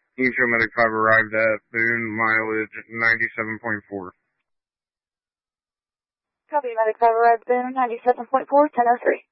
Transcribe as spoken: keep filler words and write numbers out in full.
Echo Medic five arrived at Boone, mileage ninety-seven point four. Copy, Medic five arrived at Boone, ninety-seven point four, ten oh three.